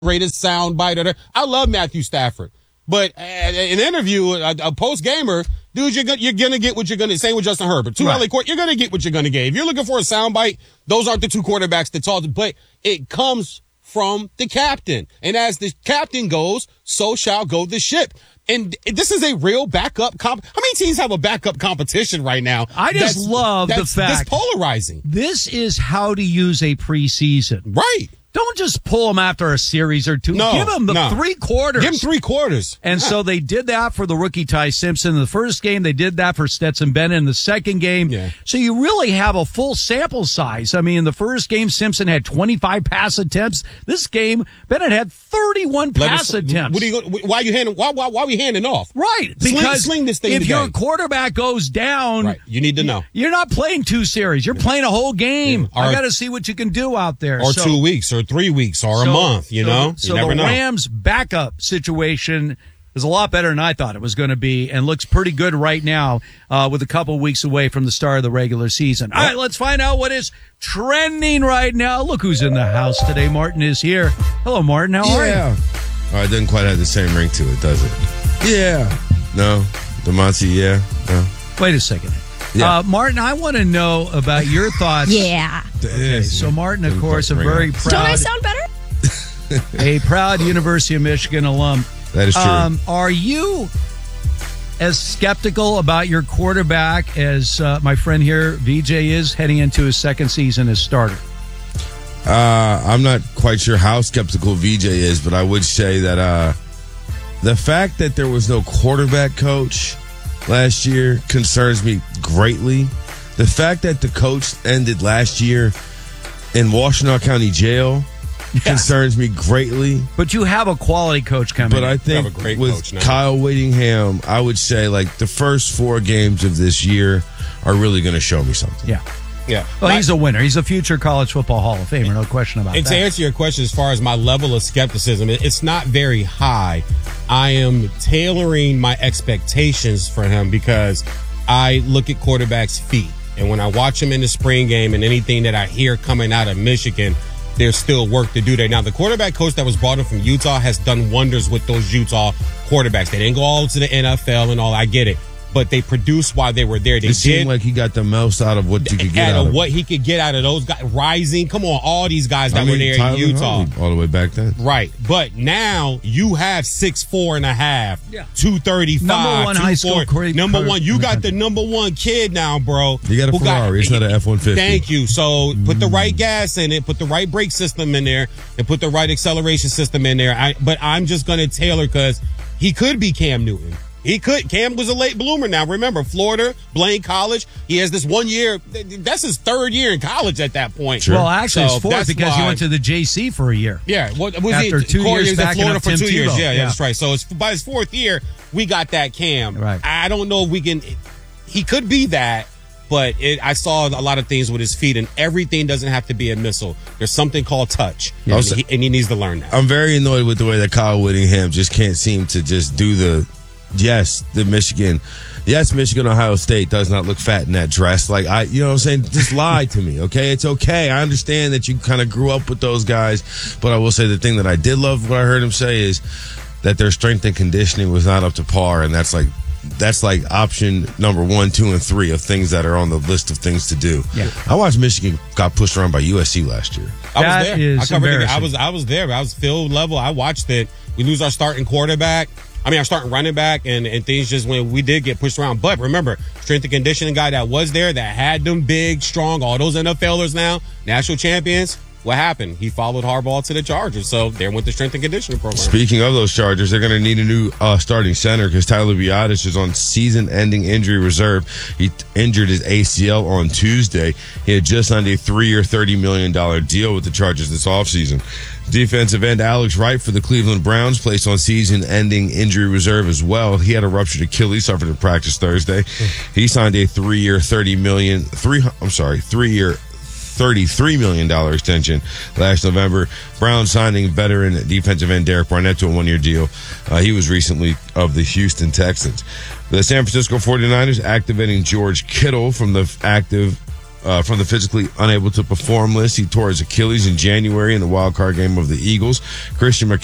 greatest soundbite. I love Matthew Stafford. But an interview, a post-gamer, dude, you're going to get what you're going to say with Justin Herbert. LA Court, you're going to get what you're going to get. If you're looking for a soundbite, those aren't the two quarterbacks that talk. But it comes from the captain. And as the captain goes, so shall go the ship. And this is a real backup How many teams have a backup competition right now? I just love the fact. That's polarizing. This is how to use a preseason. Right. Don't just pull them after a series or two. No, give them 3 quarters. Give them 3 quarters. And so they did that for the rookie Ty Simpson in the first game. They did that for Stetson Bennett in the second game. Yeah. So you really have a full sample size. I mean, in the first game, Simpson had 25 pass attempts. This game, Bennett had 31 pass attempts. Why are we handing off? Right. Because sling this thing if today. your quarterback goes down, right, you need to know. You're not playing 2 series. You're playing a whole game. Yeah. I got to see what you can do out there. Or 2 weeks or 3 weeks or a month, you know? So you never the know. Rams' backup situation is a lot better than I thought it was going to be and looks pretty good right now with a couple weeks away from the start of the regular season. All right, let's find out what is trending right now. Look who's in the house today. Martin is here. Hello, Martin. How are you? Oh, it doesn't quite have the same ring to it, does it? Yeah. No? DeMonte, yeah? No? Wait a second. Yeah. Martin, I want to know about your thoughts. Yeah. Okay, so Martin, of course, a very proud... Don't I sound better? a proud University of Michigan alum. That is true. Are you as skeptical about your quarterback as my friend here, VJ, is heading into his second season as starter? I'm not quite sure how skeptical VJ is, but I would say that the fact that there was no quarterback coach last year concerns me greatly. The fact that the coach ended last year in Washtenaw County Jail concerns me greatly. But you have a quality coach coming. But I think have a great with coach now. Kyle Whittingham, I would say like the first 4 games of this year are really going to show me something. Yeah. Yeah. Well, he's a winner. He's a future college football Hall of Famer, no question about and that. to answer your question, as far as my level of skepticism, it's not very high. I am tailoring my expectations for him because I look at quarterbacks' feet. And when I watch him in the spring game and anything that I hear coming out of Michigan, there's still work to do there. Now, the quarterback coach that was brought in from Utah has done wonders with those Utah quarterbacks. They didn't go all to the NFL and all. I get it. But they produced while they were there. It seemed like he got the most out of what you could get out of what he could get out of those guys. Rising, come on, all these guys that were there Tyler in Utah. Huntley, all the way back then. Right. But now you have 6'4.5", 235. Number one high school quarterback. Number one. You got the number one kid now, bro. You got a Ferrari. It's not an F-150. Thank you. So put the right gas in it, put the right brake system in there, and put the right acceleration system in there. But I'm just going to tailor because he could be Cam Newton. He could. Cam was a late bloomer now. Remember, Florida, Blaine College. He has this 1 year. That's his 3rd year in college at that point. Sure. Well, actually, it's 4th because he went to the JC for a year. Yeah. What was after he? 2 years back in Florida in for 2 years. Tebow. Yeah, that's right. So it's by his 4th year, we got that Cam. Right. I don't know if we can. He could be that. But I saw a lot of things with his feet, and everything doesn't have to be a missile. There's something called touch, and he needs to learn that. I'm very annoyed with the way that Kyle Whittingham just can't seem to just do Michigan, Ohio State does not look fat in that dress. Like, you know what I'm saying? Just lie to me, okay? It's okay. I understand that you kind of grew up with those guys, but I will say the thing that I did love what I heard him say is that their strength and conditioning was not up to par, and that's like option number 1, 2, and 3 of things that are on the list of things to do. Yeah. I watched Michigan got pushed around by USC last year. I was there. Is I covered it. embarrassing. I was there. I was field level. I watched it. We lose our starting quarterback. Our starting running back, and things just when we did get pushed around. But remember, strength and conditioning guy that was there, that had them big, strong, all those NFLers now, national champions. What happened? He followed Harbaugh to the Chargers. So there went the strength and conditioning program. Speaking of those Chargers, they're going to need a new starting center because Tyler Biadasz is on season-ending injury reserve. He injured his ACL on Tuesday. He had just signed a 3-year, $30 million deal with the Chargers this offseason. Defensive end Alex Wright for the Cleveland Browns placed on season-ending injury reserve as well. He had a ruptured Achilles, suffered in practice Thursday. He signed a 3-year, $33 million extension last November. Browns signing veteran defensive end Derek Barnett to a 1-year deal. He was recently of the Houston Texans. The San Francisco 49ers activating George Kittle from the active from the physically unable to perform list. He tore his Achilles in January in the wild card game of the Eagles. Christian